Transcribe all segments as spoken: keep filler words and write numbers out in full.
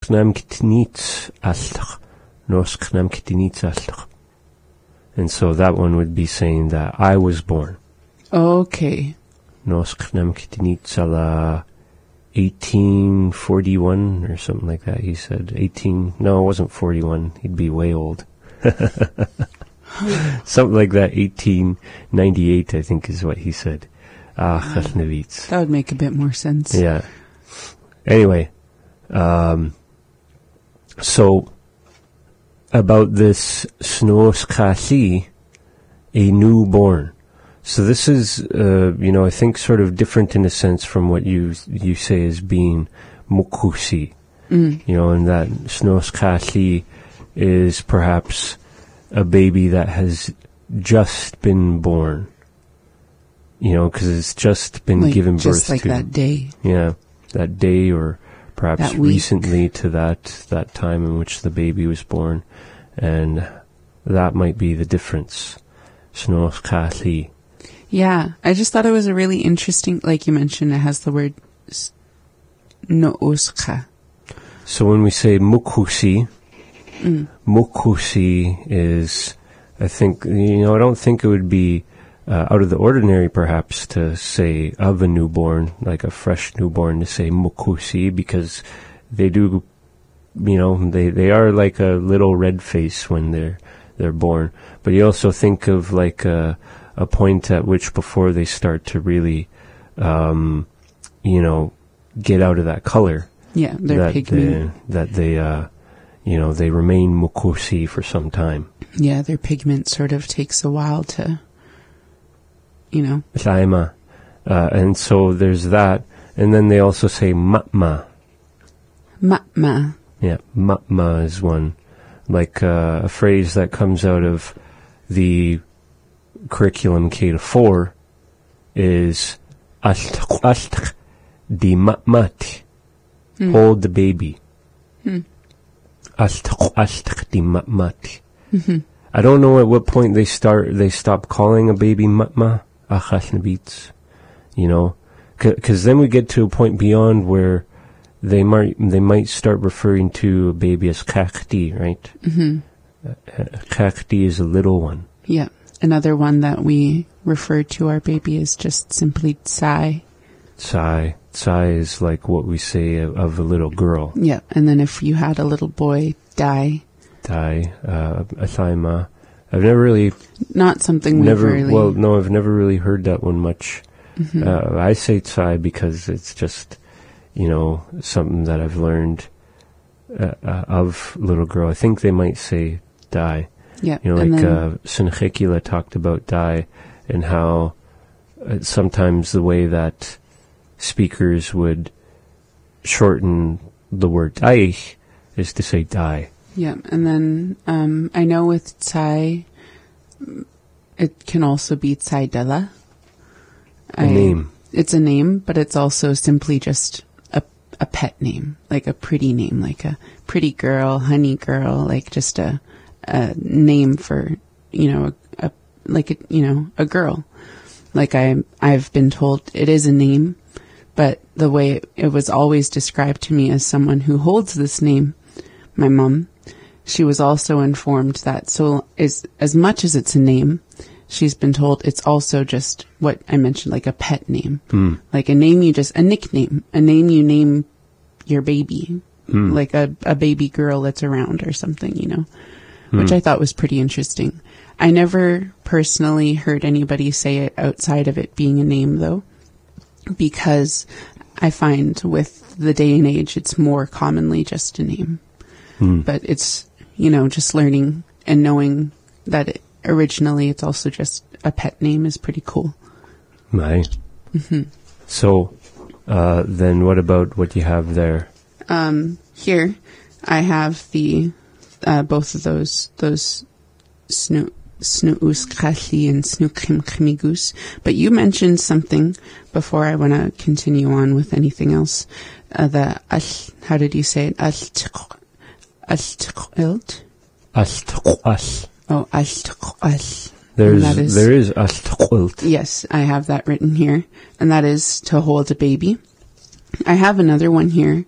knam kitnits allach. Nos knam kitnits allach. And so that one would be saying that I was born. Okay. Nos knam kitnits alla eighteen forty-one or something like that, he said. eighteen, no, it wasn't forty-one. He'd be way old. Something like that, eighteen ninety-eight, I think is what he said. Ah, uh, that would make a bit more sense. Yeah. Anyway, um, so about this Snos Kasi, a newborn. So this is, uh, you know, I think sort of different in a sense from what you you say as being Mukusi. Mm. You know, and that Snos Kasi is perhaps a baby that has just been born. You know, because it's just been like, given birth to. Just like that day. Yeah, that day, or perhaps that week. Recently to that that time in which the baby was born, and that might be the difference. Snos Kasi. Yeah, I just thought it was a really interesting, like you mentioned, it has the word Nooska. So when we say Mukusi, mm. Mukusi is, I think, you know, I don't think it would be uh, out of the ordinary, perhaps, to say of a newborn, like a fresh newborn, to say Mukusi, because they do, you know, they, they are like a little red face when they're they're born. But you also think of like a, a point at which before they start to really, um, you know, get out of that color. Yeah, they're that pigment. They, that they, uh, you know, they remain mukusi for some time. Yeah, their pigment sort of takes a while to, you know. Laima. Uh, and so there's that. And then they also say matma. Matma. Yeah, matma is one. Like uh, a phrase that comes out of the curriculum K to four is ashtaq ashtaq di matmat. Mm. Hold the baby. Mm. Ashtaq ashtaq di matmat. Mm-hmm. I don't know at what point they start. They stop calling a baby matma. Achashnabits. You know, because then we get to a point beyond where they might they might start referring to a baby as kakti, right? Mm-hmm. Uh, kakti is a little one. Yeah. Another one that we refer to our baby is just simply tsai. Tsai. Tsai is like what we say of, of a little girl. Yeah. And then if you had a little boy, dai. Dai. Uh, athaima. I've never really... Not something never, we've really... Well, no, I've never really heard that one much. Mm-hmm. Uh, I say tsai because it's just... You know, something that I've learned uh, uh, of little girl. I think they might say die. Yeah. You know, like uh, Sinchekila talked about die and how uh, sometimes the way that speakers would shorten the word daich is to say die. Yeah, and then um, I know with tsai, it can also be tsai dela. A name. It's a name, but it's also simply just a pet name, like a pretty name, like a pretty girl, honey girl, like just a, a name for, you know, a, a like, a, you know, a girl. Like I, I've been told it is a name, but the way it, it was always described to me as someone who holds this name, my mom, she was also informed that so is, as much as it's a name, she's been told it's also just what I mentioned, like a pet name. Mm. Like a name you just, a nickname, a name you name your baby, mm. like a, a baby girl that's around or something, you know, mm. which I thought was pretty interesting. I never personally heard anybody say it outside of it being a name, though, because I find with the day and age, it's more commonly just a name. Mm. But it's, you know, just learning and knowing that it, originally it's also just a pet name is pretty cool. Right. Mm-hmm. So, uh, then what about what you have there? Um, here I have the, uh, both of those, those snu, snuuskali and snukrimkrimigus. But you mentioned something before I want to continue on with anything else. Uh, the, al, how did you say it? Al-tiq, al-tiqilt? Al-tiqal. Oh, al-tiqal. There's, is, there is al-tiqilt. Yes, I have that written here. And that is to hold a baby. I have another one here.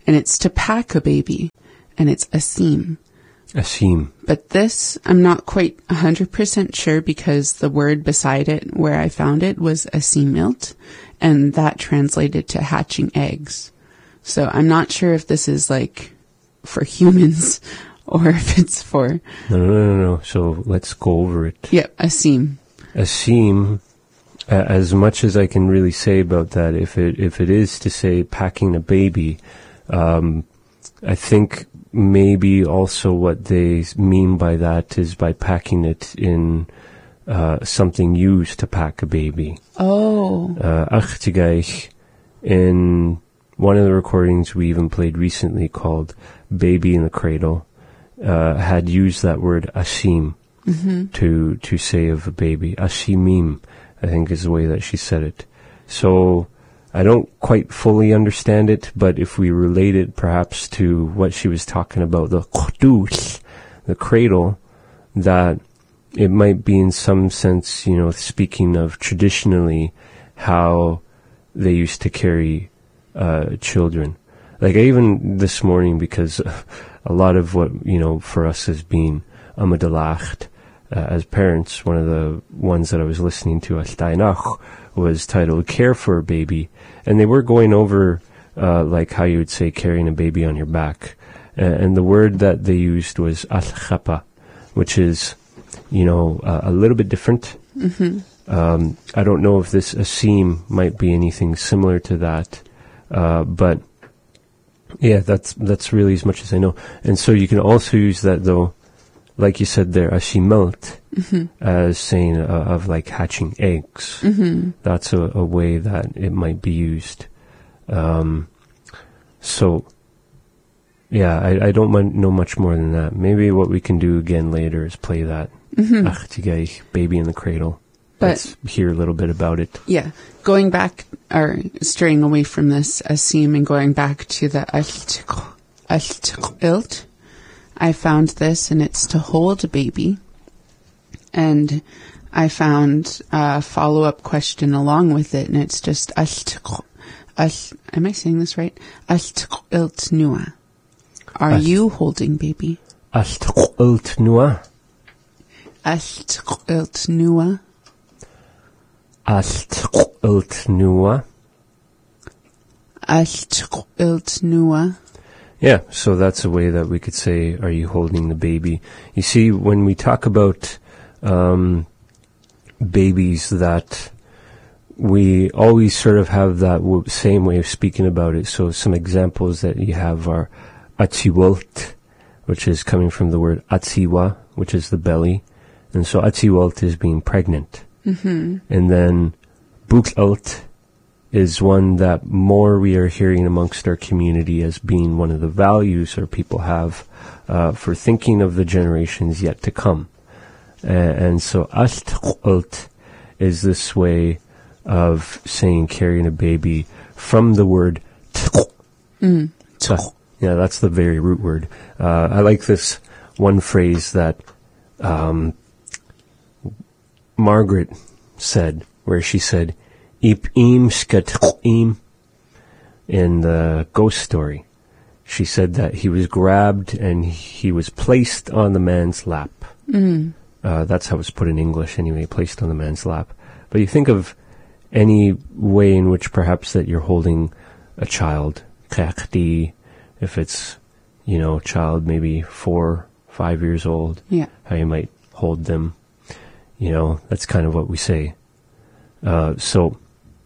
and it's to pack a baby, and it's asim. Asim. But this, I'm not quite one hundred percent sure because the word beside it where I found it was asimilt, and that translated to hatching eggs. So I'm not sure if this is like for humans or if it's for... No, no, no, no. So let's go over it. Yep, asim. Asim, uh, as much as I can really say about that, if it if it is to say packing a baby, um, I think maybe also what they mean by that is by packing it in uh, something used to pack a baby. Oh. Uh, Achtigaich, in one of the recordings we even played recently called Baby in the Cradle, uh, had used that word asim mm-hmm. to to say of a baby. Asimim, I think is the way that she said it. So I don't quite fully understand it, but if we relate it perhaps to what she was talking about, the qudus, the cradle, that it might be in some sense, you know, speaking of traditionally how they used to carry uh, children. Like even this morning, because a lot of what, you know, for us has been amadalacht, uh, as parents, one of the ones that I was listening to, Astainach, was titled Care for a Baby. And they were going over, uh, like how you would say carrying a baby on your back. Uh, and the word that they used was al-khapa, which is, you know, uh, a little bit different. Mm-hmm. Um, I don't know if this asim might be anything similar to that. Uh, but yeah, that's, that's really as much as I know. And so you can also use that though, like you said there, ashimelt, mm-hmm. as saying uh, of like hatching eggs. Mm-hmm. That's a, a way that it might be used. Um, so, yeah, I, I don't m- know much more than that. Maybe what we can do again later is play that. Mm-hmm. Baby in the Cradle. But let's hear a little bit about it. Yeah, going back, or straying away from this asim and going back to the ashtilt, I found this, and it's to hold a baby. And I found a follow-up question along with it, and it's just ashtiq. Ash, am I saying this right? Ashtilt nua. Are Ash, you holding baby? Ashtilt nua. Ashtilt nua. Ashtilt nua. Ashtilt nua. Yeah, so that's a way that we could say, are you holding the baby? You see, when we talk about um, babies, that we always sort of have that w- same way of speaking about it. So some examples that you have are atziwalt, which is coming from the word atziwa, which is the belly. And so atziwalt is being pregnant. Mm-hmm. And then buklalt is one that more we are hearing amongst our community as being one of the values our people have uh, for thinking of the generations yet to come. Uh, and so ashtqult is this way of saying carrying a baby from the word tq. Mm. So, yeah, that's the very root word. Uh, I like this one phrase that um, Margaret said, where she said, Ip'im skat'im, in the ghost story. She said that he was grabbed and he was placed on the man's lap. Mm. Uh, that's how it's put in English anyway, placed on the man's lap. But you think of any way in which perhaps that you're holding a child, if it's, you know, child maybe four, five years old, yeah. how you might hold them. You know, that's kind of what we say. Uh, so,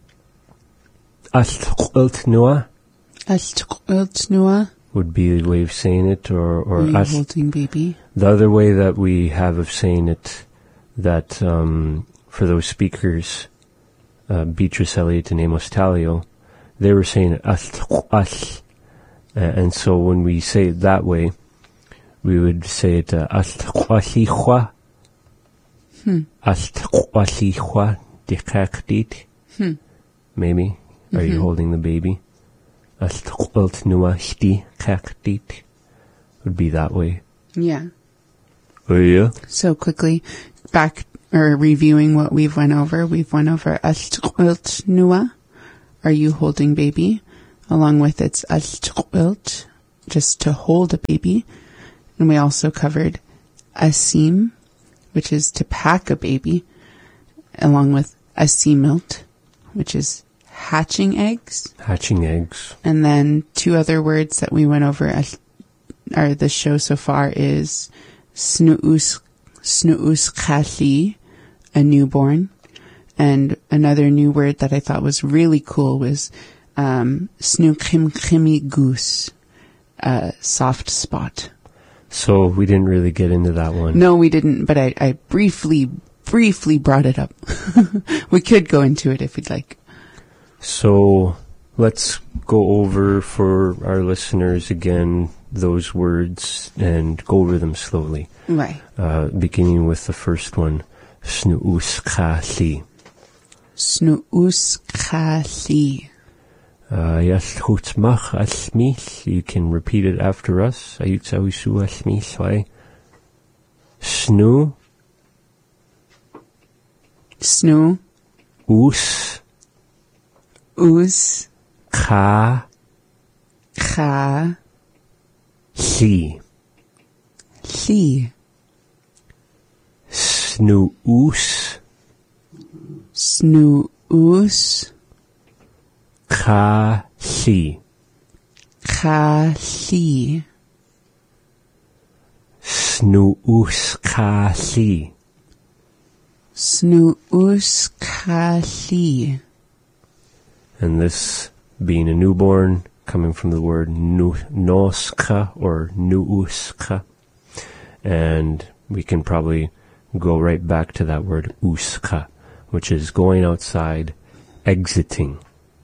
Ashtilt nua. Ashtilt nua would be the way of saying it, or or Are you ash- holding baby. The other way that we have of saying it, that um, for those speakers, uh, Beatrice Elliott and Amos Talio, they were saying ash, and so when we say it that way, we would say it ashtiqwashiqwa, ashtiqwashiqwa dikakdit. Maybe. Are mm-hmm. you holding the baby? Ashtiqwalt nuashti kakdit would be that way. Yeah. Oh yeah. So quickly, back or reviewing what we've went over. We've went over ashtiqwalt nua. Are you holding baby? along with its ashtilt, just to hold a baby. And we also covered asim, which is to pack a baby, along with asimilt, which is hatching eggs. Hatching eggs. And then two other words that we went over as are the show so far is snuus, snuus khali, a newborn. And another new word that I thought was really cool was um, snukhimkhimi goose, a soft spot. So we didn't really get into that one. No, we didn't, but I, I briefly, briefly brought it up. We could go into it if you'd like. So let's go over for our listeners again those words and go over them slowly. Right. Uh, beginning with the first one, snuus khali. Snuus khali. Uh, yes, chutzmach asmith. You can repeat it after us. Ayutzawisu asmith. Why? Snu. Snu. Us. Us. Kha. Kha. Li. Li. Snuus. Snuus. Khali. Khali. Snuus khali. Snuus khali. And this being a newborn, coming from the word nu, noska or nuuska. And we can probably go right back to that word uska, which is going outside, exiting.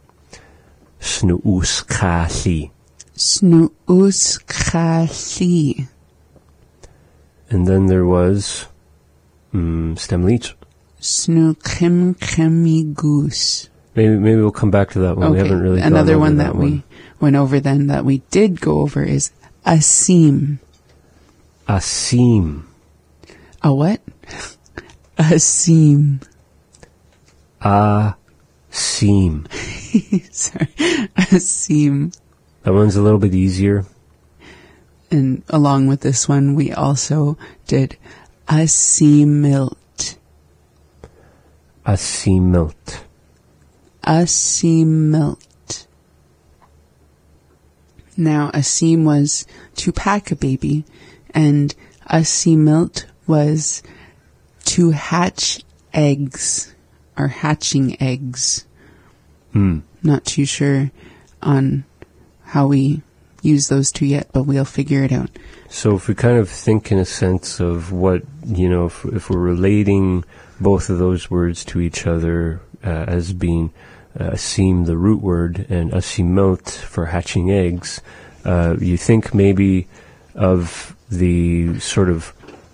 Snuus khali. Snuus khali. And then there was um, stemlit. Snukhimkhimi goose. Maybe maybe we'll come back to that one. Okay. We haven't really gone Another over one that, that one. we went over then that we did go over is asim. Asim. A what? Asim. Asim. Sorry. Asim. That one's a little bit easier. And along with this one, we also did asimilt. Asimilt. Asimilt. Now, asim was to pack a baby, and asimilt was to hatch eggs, or hatching eggs. Hmm. Not too sure on how we use those two yet, but we'll figure it out. So if we kind of think in a sense of what, you know, if, if we're relating both of those words to each other uh, as being uh, asim, the root word, and asimilt for hatching eggs, uh, you think maybe of the sort of,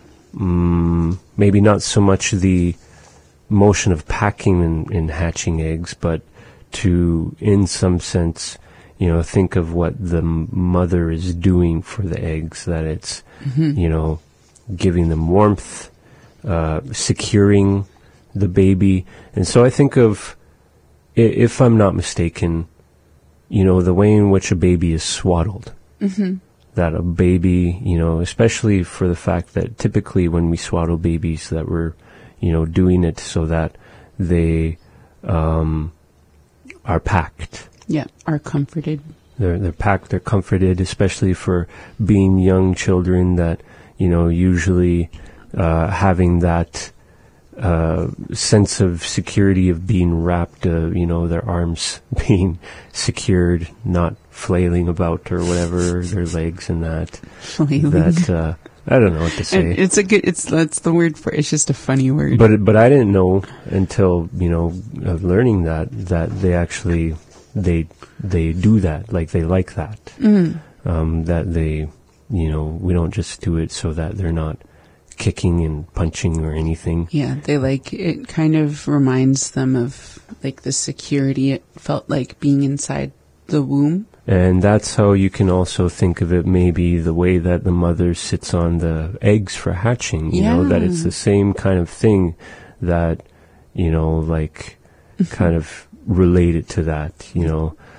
um, maybe not so much the motion of packing and, and hatching eggs, but to, in some sense, you know, think of what the mother is doing for the eggs, that it's, mm-hmm. you know, giving them warmth, uh, securing the baby. And so I think of, if I'm not mistaken, you know, the way in which a baby is swaddled. Mm-hmm. That a baby, you know, especially for the fact that typically when we swaddle babies that we're, you know, doing it so that they um, are packed. Yeah, are comforted. They're they're packed, they're comforted, especially for being young children that, you know, usually uh, having that uh, sense of security of being wrapped, uh, you know, their arms being secured, not flailing about or whatever, their legs and that. Flailing. That, uh, I don't know what to say. And it's a good, it's, that's the word for it. It's just a funny word. But, but I didn't know until, you know, uh, learning that, that they actually, they, they do that, like they like that. Mm. Um, that they, you know, we don't just do it so that they're not kicking and punching or anything. Yeah, they like, it kind of reminds them of like the security it felt like being inside the womb. And that's how you can also think of it, maybe the way that the mother sits on the eggs for hatching, you yeah. know, that it's the same kind of thing that, you know, like kind of related to that, you know,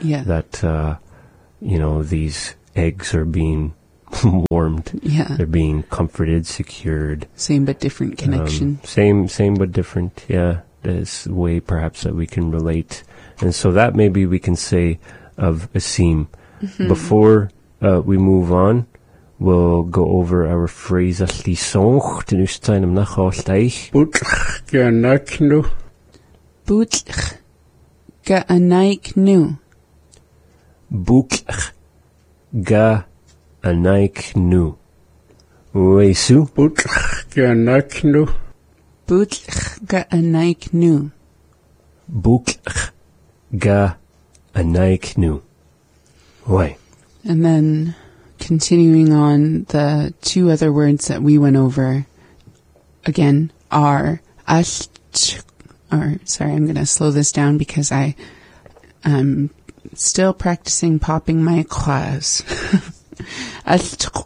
Yeah. That, uh, you know, these eggs are being warmed. Yeah. They're being comforted, secured. Same but different connection. Um, same, same but different. Yeah. There's a way perhaps that we can relate. And so that maybe we can say of Asim. Mm-hmm. Before uh, we move on, we'll go over our phrase as lisong to nustain am nacholtaich. Butch ganaknu. Butch ga'anaik nu. Butch ga anaik nu. Wesu. Butch ganaknu. Butch ga'anaik nu. Butch ga anaik nu. Why? And then continuing on, the two other words that we went over again are ash, or sorry, I'm going to slow this down because I am still practicing popping my claws. Ashtilt.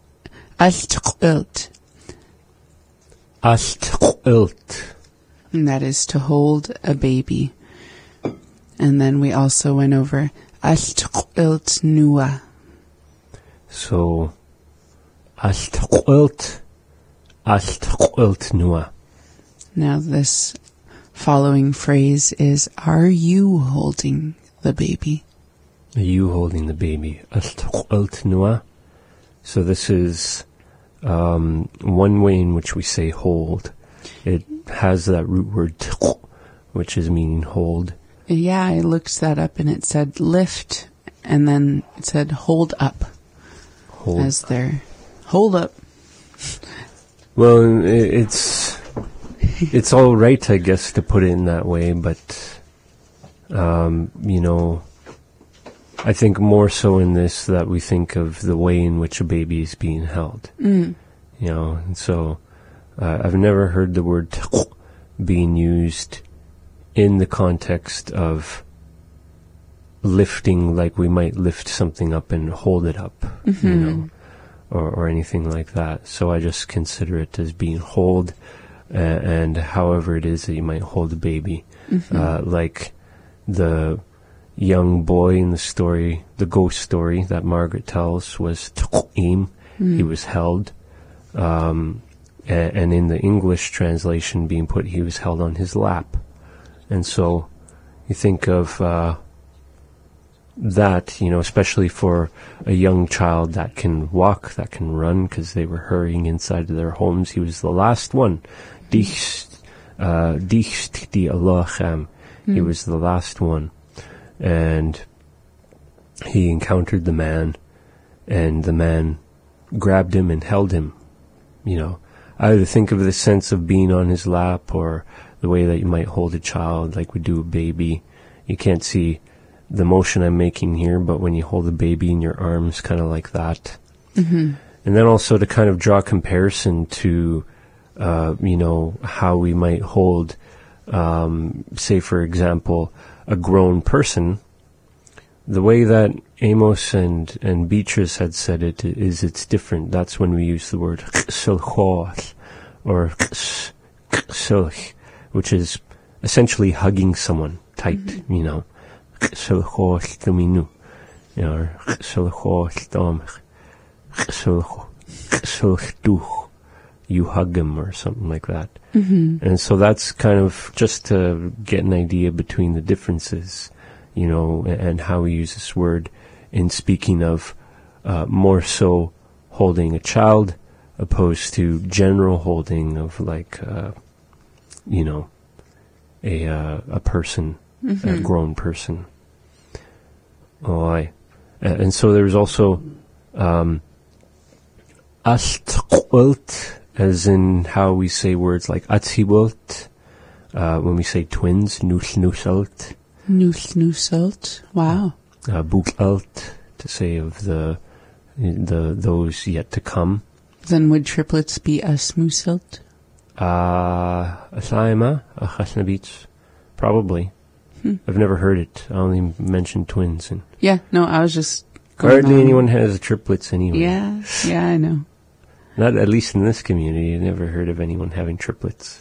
Ashtilt. And that is to hold a baby. And then we also went over ashtilt nua. So, ashtilt, ashtilt nua. Now this following phrase is, are you holding the baby? Are you holding the baby? Ashtilt nua. So this is um, one way in which we say hold. It has that root word tiq, which is meaning hold. Yeah, I looked that up and it said lift, and then it said hold up. Hold. As their hold up. Well, it's it's all right, I guess, to put it in that way, but um, you know, I think more so in this that we think of the way in which a baby is being held. Mm. You know, and so uh, I've never heard the word tiq being used in the context of lifting, like we might lift something up and hold it up, mm-hmm. you know, or, or anything like that. So I just consider it as being hold, uh, and however it is that you might hold a baby, mm-hmm. uh, like the young boy in the story, the ghost story that Margaret tells was tuqim, mm. he was held, um, and, and in the English translation being put, he was held on his lap. And so you think of uh, that, you know, especially for a young child that can walk, that can run, because they were hurrying inside of their homes. He was the last one. Dichst di Allaham. He was the last one. And he encountered the man, and the man grabbed him and held him. You know, I either think of the sense of being on his lap, or the way that you might hold a child like we do a baby. You can't see the motion I'm making here, but when you hold a baby in your arms, kind of like that. Mm-hmm. And then also to kind of draw comparison to, uh, you know, how we might hold, um, say, for example, a grown person. The way that Amos and, and Beatrice had said it is it's different. That's when we use the word sulchoth, or sulch, which is essentially hugging someone tight, mm-hmm. you know. Sulchoth tuminu, you know, sulchoth tomch, sulchtuch, you hug him or something like that. Mm-hmm. And so that's kind of just to get an idea between the differences, you know, and how we use this word in speaking of uh, more so holding a child opposed to general holding of like, uh, you know, a uh, a person, mm-hmm. a grown person. Oh, I, and so there's also um, astqult, as in how we say words like atzibult, uh, when we say twins, nus nusalt. Nus nusalt, wow. Uh, Bukalt, to say of the the those yet to come. Then would triplets be asmuselt? Uh, Asaima, Achasnabits, probably. Hmm. I've never heard it. I only mentioned twins. And yeah, no, I was just going hardly on. anyone has triplets anyway. Yeah, yeah, I know. Not at least in this community. I've never heard of anyone having triplets.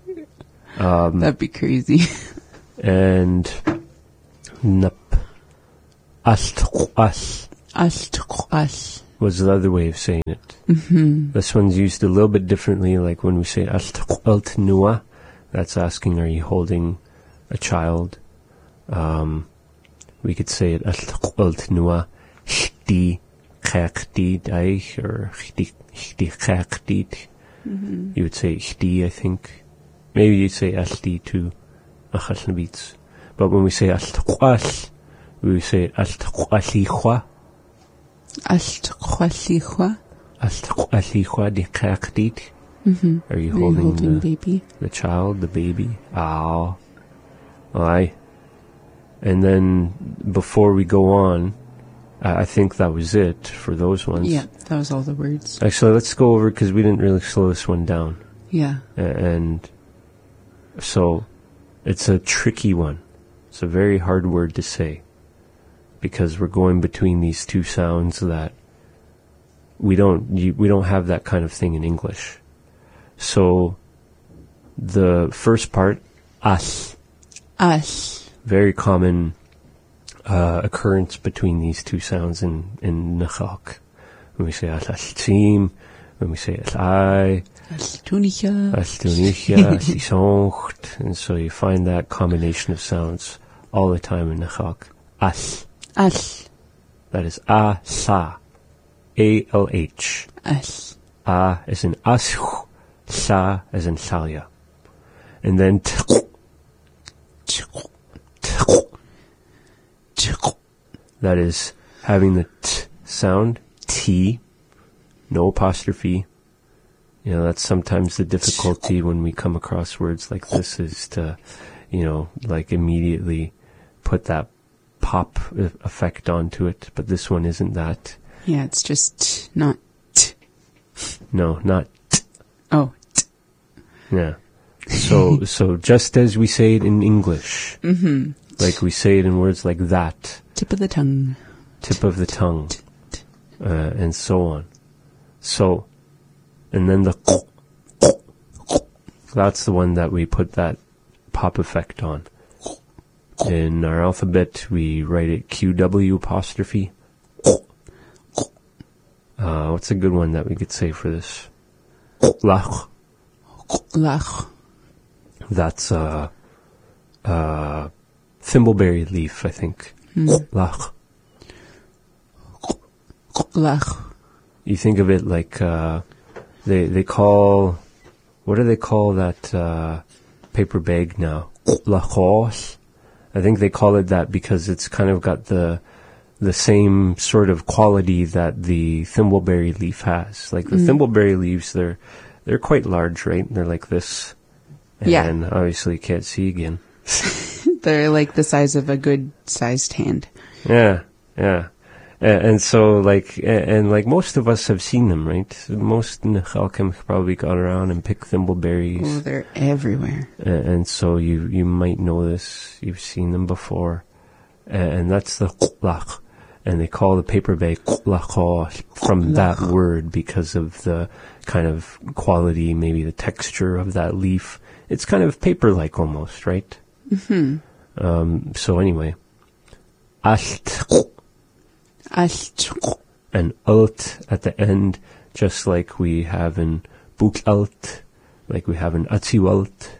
um, That'd be crazy. And nup, Al-taqal Al-taqal. was the other way of saying it. Mm-hmm. This one's used a little bit differently, like when we say Al-taqalt nuwa, that's asking, are you holding a child? Um, we could say it Al-taqalt nuwa, Shti qaqti daich, or Shti qaqti. Mm-hmm. You would say Shti, I think. Maybe you'd say Ashti too. But when we say Al-taqal, we would say Al-taqalikhwa. Al-taqalikhwa. Al-taqalikhwa di qaqtit. Mm-hmm. Are you Are holding, you holding the, baby? the child, the baby? Ah. Aye. And then before we go on, I I think that was it for those ones. Yeah, that was all the words. Actually, let's go over, because we didn't really slow this one down. Yeah. A- And so it's a tricky one. It's a very hard word to say, because we're going between these two sounds that we don't you, we don't have that kind of thing in English. So the first part, as, As. very common uh, occurrence between these two sounds in in Nakhak. When we say al-tim, when we say al-ai, Al-tunicha. al-tunicha, al-isoncht, and so you find that combination of sounds all the time in Nakhak. As, As. that is a sa, a l h. As. A as in ashu, sa as in salya, and then t. That is having the t sound, t, no apostrophe. You know, that's sometimes the difficulty when we come across words like this, is to, you know, like immediately put that pop e- effect onto it. But this one isn't that. Yeah, it's just not t. No, not t. Oh, t. Yeah. So, so just as we say it in English, Mm-hmm. like we say it in words like that, Tip of the tongue. tip of the tongue, uh, and so on. So, and then the that's the one that we put that pop effect on. In our alphabet, we write it Q W apostrophe. Uh, what's a good one that we could say for this? Lach. Lach. That's uh, uh, thimbleberry leaf, I think. Mm. Lach. Lach. You think of it like uh, they they call, what do they call that uh, paper bag now? Lachos. I think they call it that because it's kind of got the the same sort of quality that the thimbleberry leaf has. Like the Mm. thimbleberry leaves, they're they're quite large, right? They're like this, and Yeah. obviously you can't see again. They're like the size of a good sized hand. Yeah, yeah. And, and so, like, and, and like most of us have seen them, right? Most Nechalkim probably got around and picked thimbleberries. Oh, they're everywhere. And, and so you, you might know this. You've seen them before. And, and that's the lach. And they call the paper bag lachos from that word because of the kind of quality, maybe the texture of that leaf. It's kind of paper-like almost, right? Mm-hmm. Um, so anyway. Alt. Alt. And alt at the end, just like we have in buk alt, like we have in atziwalt.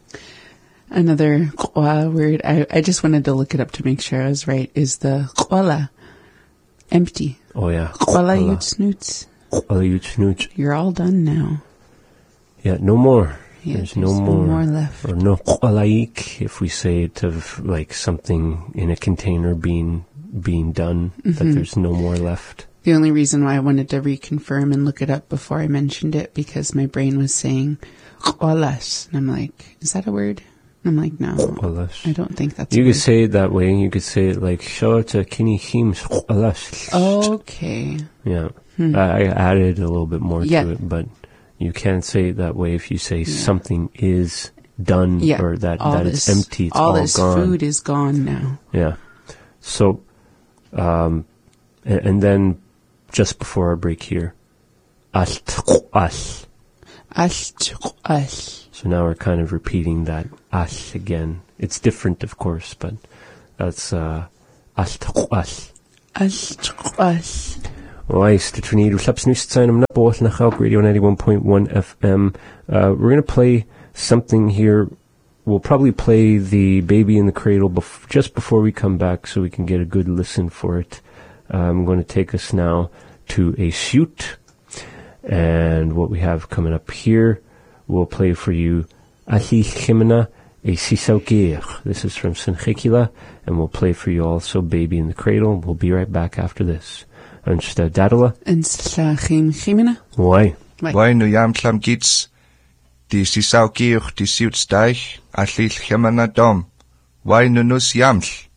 Another qwa word, I, I just wanted to look it up to make sure I was right, is the qwala. Empty. Oh yeah. Qwala yut snoots. Qwala yut snoots. You're all done now. Yeah, no more. Yeah, there's, there's no, no more. more left. Or no qwalaik, if we say it of like something in a container being being done, that Mhm. there's no more left. The only reason why I wanted to reconfirm and look it up before I mentioned it, because my brain was saying qwalas. And I'm like, is that a word? And I'm like, no, Qwalas. I don't think that's You a could word. say it that way. You could say it like Shawta Kini Hims qwalas. Okay. Yeah. Hmm. I I added a little bit more Yeah. to it, but you can't say it that way if you say something is done Yeah. or that, all that this, it's empty, it's all, all, this gone. food is gone now. Yeah. So, um, and, and then just before our break here, as. As. So now we're kind of repeating that as again. It's different, of course, but that's uh, as. Alchqas. Nice. The Trinidad Slaps News Sign of Napoth Nachalk Radio ninety-one point one F M. Uh, we're going to play something here. We'll probably play the Baby in the Cradle bef- just before we come back so we can get a good listen for it. Uh, I'm going to take us now to a shoot. And what we have coming up here, we'll play for you Ahi Chimena e Sisaukir. This is from Sanchekila, and we'll play for you also Baby in the Cradle. We'll be right back after this. Ansta Dadala. Ansta Chim Chimena. Why? Why no yam klam gits? Die Sisaukir, die Siutsteich, Ahi Chimena dom. Why no nus yaml?